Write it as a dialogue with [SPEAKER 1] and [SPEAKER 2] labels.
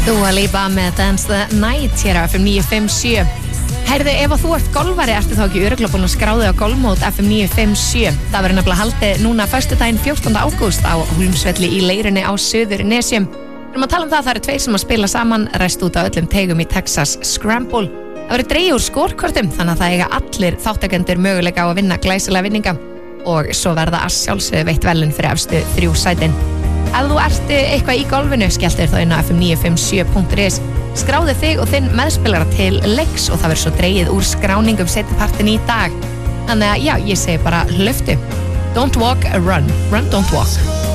[SPEAKER 1] Dua Lipa með Dance the Night hér á FM 957. Heyrðu, ef að þú ert golfari, ertu þá ekki örugglega búin að skráði á golfmót FM 957. Það verður nefnilega haldið núna föstudaginn 14. ágúst á Hólmsvelli í Leirunni á Suðurnesjum. Við erum að tala um það eru tveir sem að spila saman, rest út á öllum teigum í Texas Scramble. Það verður dregið úr skórkortum, þannig að það eiga allir þáttakendur möguleika á að vinna glæsilega vinninga. Og svo verða að sjálfsögðu veitt velun fyrir efstu 3 sætin. Ef þú ert eitthvað í golfinu, skelltu þér þá inn á fm957.is. Skráðu þig og þinn meðspilara til leiks og það verður svo dregið úr skráningum seinnipartinn í dag. Þannig að já, ég segi bara hlöftu. Don't walk, run. Run, don't walk.